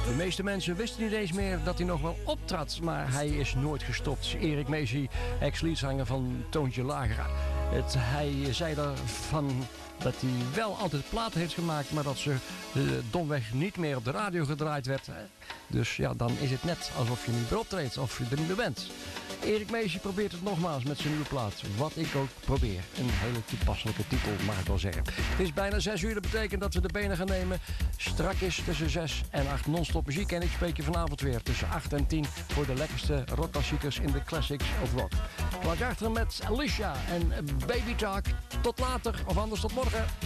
De meeste mensen wisten niet eens meer dat hij nog wel optrad, maar hij is nooit gestopt. Erik Meesie, ex-leadzanger van Toontje Lager. Hij zei ervan dat hij wel altijd platen heeft gemaakt, maar dat ze domweg niet meer op de radio gedraaid werd. Dus ja, dan is het net alsof je niet meer optreedt of je er niet meer bent. Erik Meesie probeert het nogmaals met zijn nieuwe plaat. Wat ik ook probeer. Een hele toepasselijke titel, mag ik wel zeggen. Het is bijna 6 uur, dat betekent dat we de benen gaan nemen. Strak is tussen 6 en 8 non-stop muziek. En ik spreek je vanavond weer tussen 8 en 10 voor de lekkerste rockklassiekers in de classics of rock. Laat je achter met Alicia en Baby Talk. Tot later, of anders tot morgen.